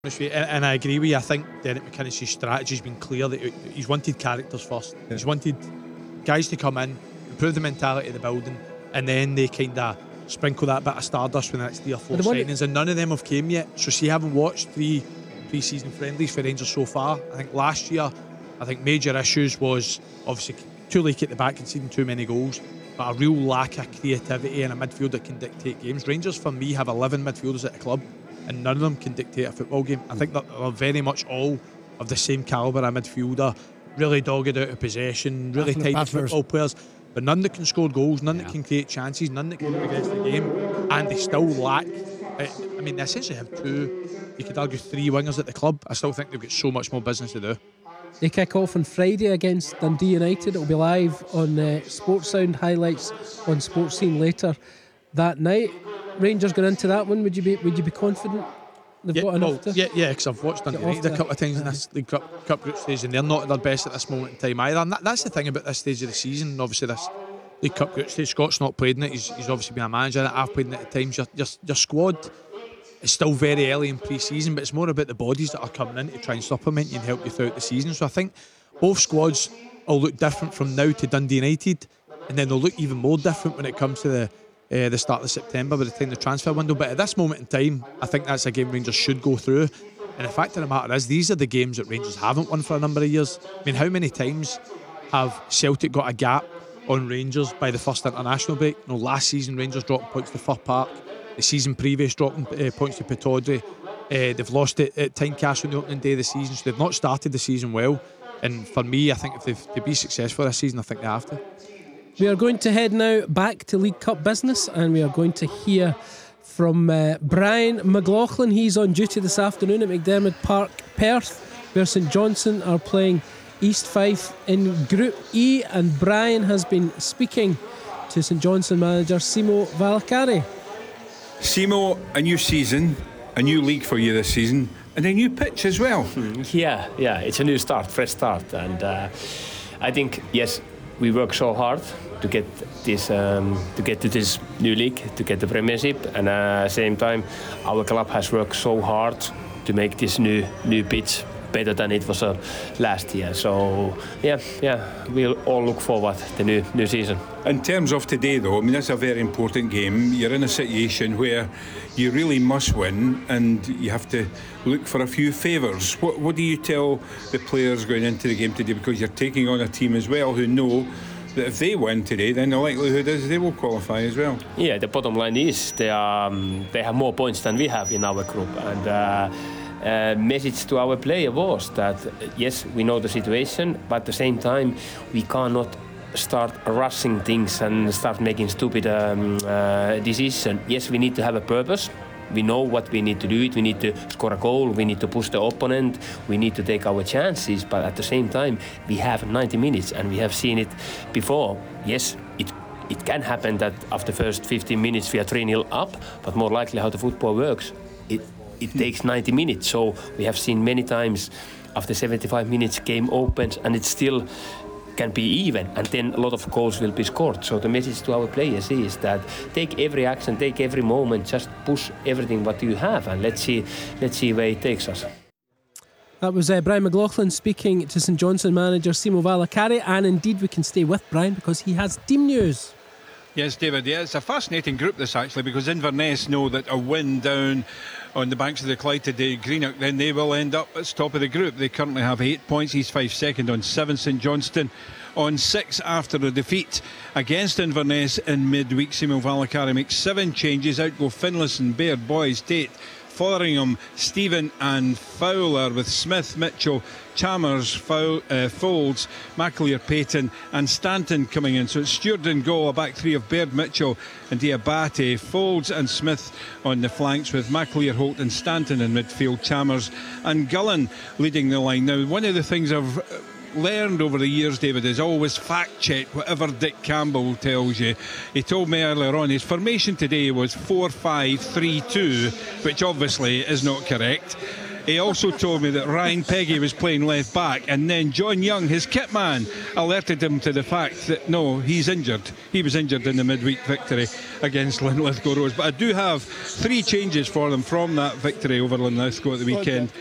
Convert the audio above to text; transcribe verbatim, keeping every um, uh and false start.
And, and I agree with you. I think Derek McInnes' strategy has been clear that he's wanted characters first. Yeah. He's wanted guys to come in, improve the mentality of the building, and then they kind of sprinkle that bit of stardust when the next three or four signings. And none of them have came yet. So see, haven't watched three pre-season friendlies for Rangers so far. I think last year, I think major issues was obviously too leaky at the back, conceding too many goals, but a real lack of creativity and a midfield that can dictate games. Rangers, for me, have eleven midfielders at the club, and none of them can dictate a football game. I think that they're very much all of the same calibre of midfielder, really dogged out of possession, really tight football players, but none that can score goals, none yeah. that can create chances, none that can progress the game, and they still lack. I mean, they essentially have two, you could argue three wingers at the club. I still think they've got so much more business to do. They kick off on Friday against Dundee United. It'll be live on uh, Sports Sound, highlights on Sports Scene later that night. Rangers going into that one, would you be would you be confident they've yeah, got enough well, to yeah yeah because I've watched Dundee United a couple of times in this League Cup, Cup group stage, and they're not at their best at this moment in time either. And that, that's the thing about this stage of the season. Obviously this League Cup group stage, Scott's not played in it. He's, he's obviously been a manager in it. I've played in it at times. Your, your, your squad is still very early in pre-season, but it's more about the bodies that are coming in to try and supplement you and help you throughout the season. So I think both squads will look different from now to Dundee United, and then they'll look even more different when it comes to the uh, the start of September by the time the transfer window. But at this moment in time, I think that's a game Rangers should go through. And the fact of the matter is, these are the games that Rangers haven't won for a number of years. I mean, how many times have Celtic got a gap on Rangers by the first international break? You know, last season Rangers dropped points to Fir Park. The season previous dropping uh, points to Pittodrie. Uh, they've lost it at Tynecastle on the opening day of the season, so they've not started the season well. And for me, I think if they've to be successful this season, I think they have to. We are going to head now back to League Cup business, and we are going to hear from uh, Brian McLaughlin. He's on duty this afternoon at McDermott Park, Perth, where St Johnstone are playing East Fife in Group E, and Brian has been speaking to St Johnstone manager Simo Valakari. Simo, a new season, a new league for you this season, and a new pitch as well. Yeah, yeah, it's a new start, fresh start, and uh, I think yes, we work so hard to get this, um, to get to this new league, to get the Premiership, and at the same time, our club has worked so hard to make this new new pitch better than it was uh, last year. So yeah, yeah, we'll all look forward to the new new season. In terms of today, though, I mean, that's a very important game. You're in a situation where you really must win, and you have to look for a few favours. What what do you tell the players going into the game today? Because you're taking on a team as well who know that if they win today, then the likelihood is they will qualify as well. Yeah, the bottom line is they are um, they have more points than we have in our group, and. Uh, Uh, message to our player was that uh, yes, we know the situation, but at the same time we cannot start rushing things and start making stupid um, uh, decisions. Yes, we need to have a purpose. We know what we need to do. It. We need to score a goal. We need to push the opponent. We need to take our chances. But at the same time, we have ninety minutes, and we have seen it before. Yes, it it can happen that after the first fifteen minutes we are three nil up. But more likely, how the football works, it. It takes ninety minutes, so we have seen many times after seventy-five minutes game opens and it still can be even, and then a lot of goals will be scored. So the message to our players is that take every action, take every moment, just push everything what you have, and let's see, let's see where it takes us. That was uh, Brian McLaughlin speaking to St Johnstone manager Simo Valakari, and indeed we can stay with Brian because he has team news. Yes, David, yeah, it's a fascinating group this actually, because Inverness know that a win down on the banks of the Clyde today, Greenock, then they will end up at the top of the group. They currently have eight points, East Fife second on seven, St Johnstone on six after a defeat against Inverness in midweek. Simo Valakari makes seven changes. Out go Finlayson, Baird, Boys, Tate, Fotheringham, Stephen and Fowler, with Smith, Mitchell, Chalmers, Fowl, uh, Folds, McAleer, Payton and Stanton coming in. So it's Stewart in goal, a back three of Baird, Mitchell and Diabate, Folds and Smith on the flanks, with McAleer, Holt and Stanton in midfield, Chalmers and Gullen leading the line. Now, one of the things I've learned over the years, David, is always fact check whatever Dick Campbell tells you. He told me earlier on his formation today was four five three two, which obviously is not correct. He also told me that Ryan Peggy was playing left back, and then John Young, his kit man, alerted him to the fact that no, he's injured. He was injured in the midweek victory against Linlithgow Rose. But I do have three changes for them from that victory over Linlithgow at the weekend.